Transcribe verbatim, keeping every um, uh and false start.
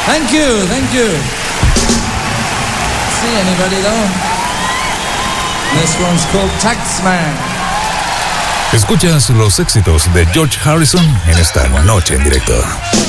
Thank you, thank you. See anybody though? This one's called Taxman. Escuchas los éxitos de George Harrison en esta noche en directo.